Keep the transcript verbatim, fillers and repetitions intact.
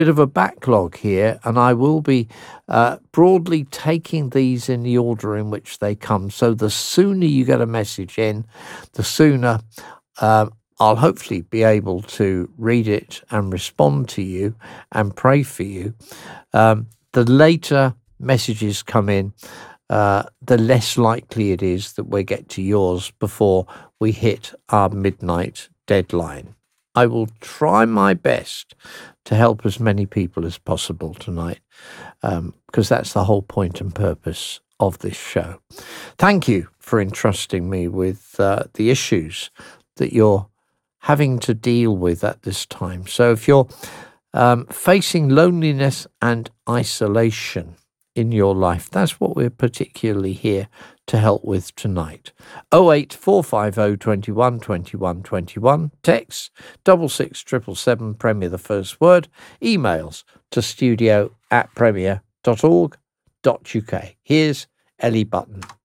bit of a backlog here, and I will be uh, broadly taking these in the order in which they come. So the sooner you get a message in, the sooner um, I'll hopefully be able to read it and respond to you and pray for you. Um, the later messages come in, uh, the less likely it is that we get to yours before we hit our midnight deadline. I will try my best to help as many people as possible tonight, um, because that's the whole point and purpose of this show. Thank you for entrusting me with uh, the issues that you're having to deal with at this time. So if you're um, facing loneliness and isolation in your life, that's what we're particularly here to help with tonight. oh eight four five oh twenty-one twenty-one twenty-one, text double six triple seven, Premier the first word, emails to studio at premier dot org dot uk. Here's Ellie Button.